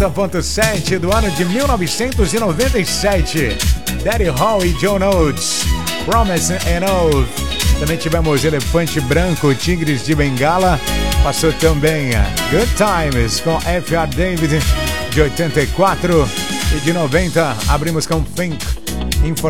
90.7 do ano de 1997. Daddy Hall e John Oates, Promise and Oath. Também tivemos Elefante Branco, Tigres de Bengala. Passou também Good Times com F.R. David, de 84. E de 90 abrimos com Think,